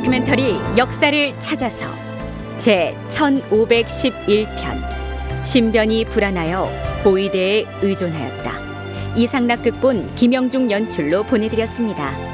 다큐멘터리 역사를 찾아서 제 1511편 신변이 불안하여 보위대에 의존하였다. 이상락 극본, 김영중 연출로 보내드렸습니다.